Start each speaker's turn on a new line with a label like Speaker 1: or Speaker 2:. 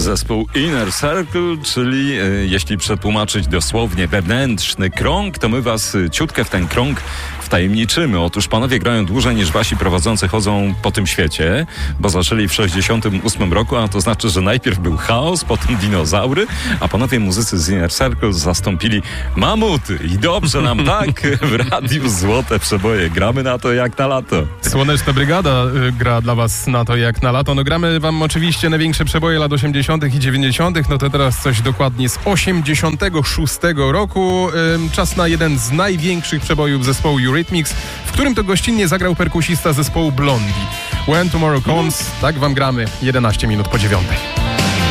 Speaker 1: Zespół Inner Circle, czyli jeśli przetłumaczyć dosłownie wewnętrzny krąg, to my was ciutkę w ten krąg wtajemniczymy. Otóż panowie grają dłużej niż wasi prowadzący chodzą po tym świecie, bo zaczęli w 68 roku, a to znaczy, że najpierw był chaos, potem dinozaury, a panowie muzycy z Inner Circle zastąpili mamuty. I dobrze nam tak w Radiu Złote Przeboje. Gramy na to jak na lato.
Speaker 2: Słoneczna Brygada gra dla was na to jak na lato. No gramy wam oczywiście największe przeboje lat 80. i 90. No to teraz coś dokładnie z 86 roku. Czas na jeden z największych przebojów zespołu Eurythmics, w którym to gościnnie zagrał perkusista zespołu Blondie. When Tomorrow Comes, tak wam gramy 11 minut po 9.